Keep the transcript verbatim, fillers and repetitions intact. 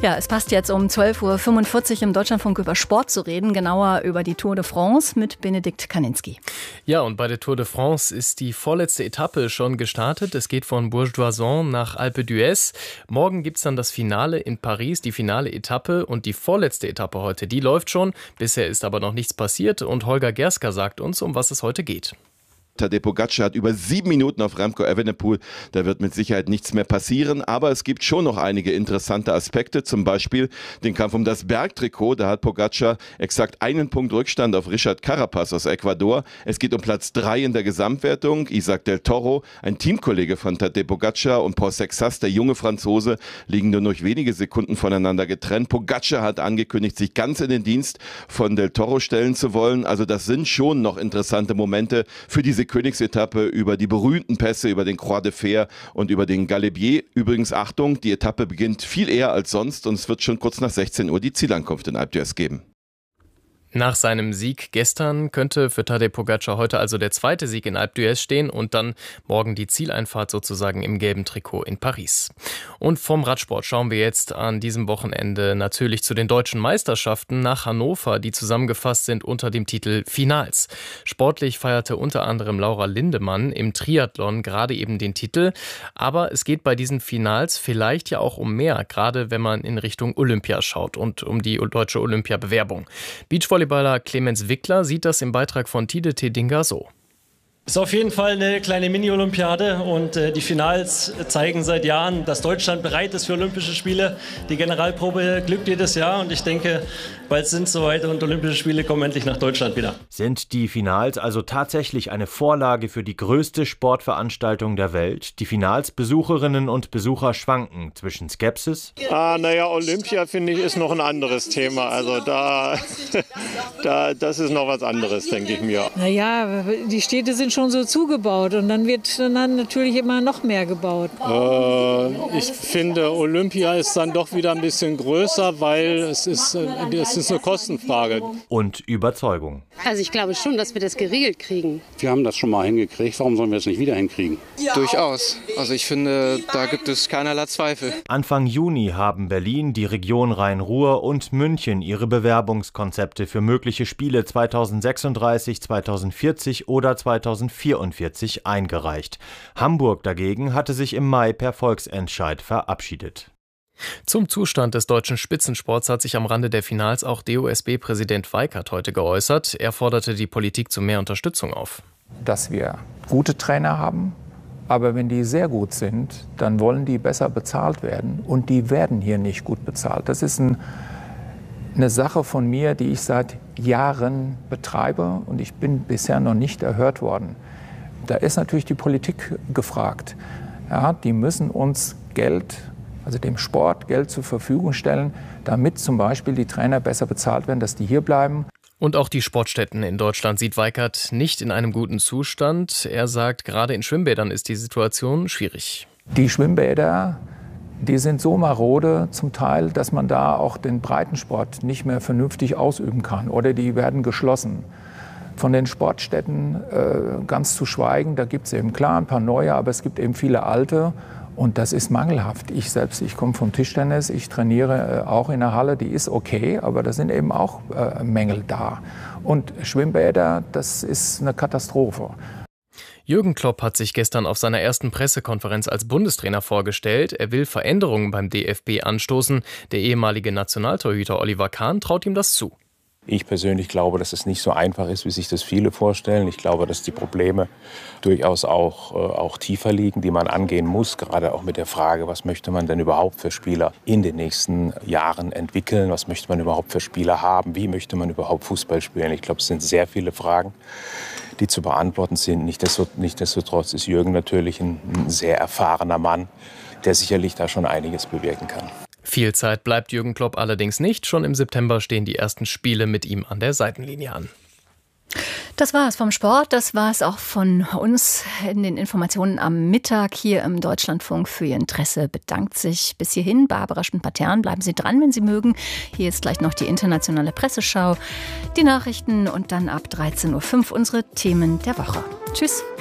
Ja, es passt jetzt um zwölf Uhr fünfundvierzig im Deutschlandfunk über Sport zu reden, genauer über die Tour de France mit Benedikt Kaninski. Ja, und bei der Tour de France ist die vorletzte Etappe schon gestartet. Es geht von Bourg d'Oisans nach Alpe d'Huez. Morgen gibt's dann das Finale in Paris, die finale Etappe und die vorletzte Etappe heute, die läuft schon. Bisher ist aber noch nichts passiert und Holger Gerska sagt uns, um was es heute geht. Tadej Pogačar hat über sieben Minuten auf Remco Evenepoel. Da wird mit Sicherheit nichts mehr passieren, aber es gibt schon noch einige interessante Aspekte, zum Beispiel den Kampf um das Bergtrikot. Da hat Pogačar exakt einen Punkt Rückstand auf Richard Carapaz aus Ecuador. Es geht um Platz drei in der Gesamtwertung. Isaac del Toro, ein Teamkollege von Tadej Pogačar, und Paul Sexas, der junge Franzose, liegen nur noch wenige Sekunden voneinander getrennt. Pogačar hat angekündigt, sich ganz in den Dienst von del Toro stellen zu wollen. Also das sind schon noch interessante Momente für diese Königsetappe über die berühmten Pässe, über den Croix de Fer und über den Galibier. Übrigens, Achtung, die Etappe beginnt viel eher als sonst und es wird schon kurz nach sechzehn Uhr die Zielankunft in Alpe d'Huez geben. Nach seinem Sieg gestern könnte für Tadej Pogačar heute also der zweite Sieg in Alpe d'Huez stehen und dann morgen die Zieleinfahrt sozusagen im gelben Trikot in Paris. Und vom Radsport schauen wir jetzt an diesem Wochenende natürlich zu den deutschen Meisterschaften nach Hannover, die zusammengefasst sind unter dem Titel Finals. Sportlich feierte unter anderem Laura Lindemann im Triathlon gerade eben den Titel, aber es geht bei diesen Finals vielleicht ja auch um mehr, gerade wenn man in Richtung Olympia schaut und um die deutsche Olympiabewerbung. Beachvolley Volleyballer Clemens Wickler sieht das im Beitrag von Tide Tedinga so. Es ist auf jeden Fall eine kleine Mini-Olympiade und äh, die Finals zeigen seit Jahren, dass Deutschland bereit ist für Olympische Spiele. Die Generalprobe glückt jedes Jahr und ich denke, bald sind es soweit und Olympische Spiele kommen endlich nach Deutschland wieder. Sind die Finals also tatsächlich eine Vorlage für die größte Sportveranstaltung der Welt? Die Finals-Besucherinnen und Besucher schwanken zwischen Skepsis. Ah, naja, Olympia, finde ich, ist noch ein anderes Thema. Also da, da, das ist noch was anderes, denke ich mir. Naja, die Städte sind schon so zugebaut und dann wird dann natürlich immer noch mehr gebaut. Äh, ich finde, Olympia ist dann doch wieder ein bisschen größer, weil es ist, es ist eine Kostenfrage. Und Überzeugung. Also ich glaube schon, dass wir das geregelt kriegen. Wir haben das schon mal hingekriegt, warum sollen wir es nicht wieder hinkriegen? Ja. Durchaus. Also ich finde, da gibt es keinerlei Zweifel. Anfang Juni haben Berlin, die Region Rhein-Ruhr und München ihre Bewerbungskonzepte für mögliche Spiele zweitausendsechsunddreißig, zweitausendvierzig oder zweitausendvierundvierzig eingereicht. Hamburg dagegen hatte sich im Mai per Volksentscheid verabschiedet. Zum Zustand des deutschen Spitzensports hat sich am Rande der Finals auch D O S B-Präsident Weikert heute geäußert. Er forderte die Politik zu mehr Unterstützung auf. Dass wir gute Trainer haben, aber wenn die sehr gut sind, dann wollen die besser bezahlt werden und die werden hier nicht gut bezahlt. Das ist ein, eine Sache von mir, die ich seit Jahren betreibe und ich bin bisher noch nicht erhört worden. Da ist natürlich die Politik gefragt. Ja, die müssen uns Geld, also dem Sport Geld zur Verfügung stellen, damit zum Beispiel die Trainer besser bezahlt werden, dass die hier bleiben. Und auch die Sportstätten in Deutschland sieht Weikert nicht in einem guten Zustand. Er sagt, gerade in Schwimmbädern ist die Situation schwierig. Die Schwimmbäder, die sind so marode zum Teil, dass man da auch den Breitensport nicht mehr vernünftig ausüben kann oder die werden geschlossen. Von den Sportstätten äh, ganz zu schweigen, da gibt es eben klar ein paar neue, aber es gibt eben viele alte. Und das ist mangelhaft. Ich selbst, ich komme vom Tischtennis, ich trainiere auch in der Halle, die ist okay, aber da sind eben auch äh, Mängel da. Und Schwimmbäder, das ist eine Katastrophe. Jürgen Klopp hat sich gestern auf seiner ersten Pressekonferenz als Bundestrainer vorgestellt. Er will Veränderungen beim D F B anstoßen. Der ehemalige Nationaltorhüter Oliver Kahn traut ihm das zu. Ich persönlich glaube, dass es nicht so einfach ist, wie sich das viele vorstellen. Ich glaube, dass die Probleme durchaus auch, äh, auch tiefer liegen, die man angehen muss. Gerade auch mit der Frage, was möchte man denn überhaupt für Spieler in den nächsten Jahren entwickeln? Was möchte man überhaupt für Spieler haben? Wie möchte man überhaupt Fußball spielen? Ich glaube, es sind sehr viele Fragen, die zu beantworten sind. Nichtsdestotrotz ist Jürgen natürlich ein, ein sehr erfahrener Mann, der sicherlich da schon einiges bewirken kann. Viel Zeit bleibt Jürgen Klopp allerdings nicht. Schon im September stehen die ersten Spiele mit ihm an der Seitenlinie an. Das war es vom Sport, das war es auch von uns in den Informationen am Mittag hier im Deutschlandfunk. Für Ihr Interesse bedankt sich bis hierhin Barbara Schmidt-Patern. Bleiben Sie dran, wenn Sie mögen. Hier ist gleich noch die internationale Presseschau, die Nachrichten und dann ab dreizehn Uhr fünf unsere Themen der Woche. Tschüss.